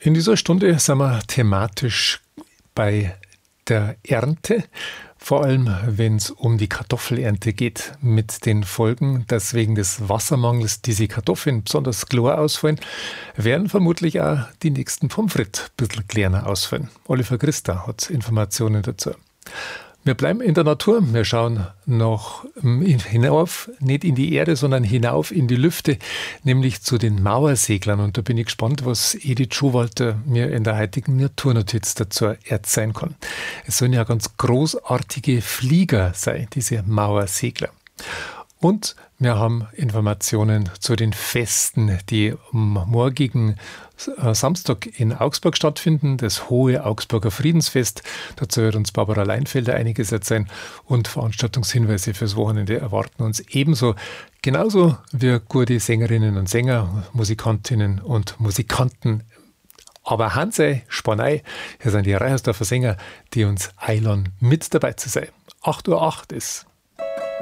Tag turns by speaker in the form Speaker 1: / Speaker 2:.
Speaker 1: In dieser Stunde sind wir thematisch bei der Ernte, vor allem wenn es um die Kartoffelernte geht, mit den Folgen, dass wegen des Wassermangels diese Kartoffeln besonders klar ausfallen, werden vermutlich auch die nächsten Pommes frites ein bisschen kleiner ausfallen. Oliver Christa hat Informationen dazu. Wir bleiben in der Natur, wir schauen noch hinauf, nicht in die Erde, sondern hinauf in die Lüfte, nämlich zu den Mauerseglern. Und da bin ich gespannt, was Edith Schowalter mir in der heutigen Naturnotiz dazu erzählen kann. Es sollen ja ganz großartige Flieger sein, diese Mauersegler. Und wir haben Informationen zu den Festen, die am morgigen Samstag in Augsburg stattfinden, das Hohe Augsburger Friedensfest. Dazu wird uns Barbara Leinfelder einiges erzählen und Veranstaltungshinweise fürs Wochenende erwarten uns ebenso. Genauso wie gute Sängerinnen und Sänger, Musikantinnen und Musikanten. Aber Hansei, Spanei, hier sind die Reiersdorfer Sänger, die uns einladen, mit dabei zu sein. 8:08 Uhr ist.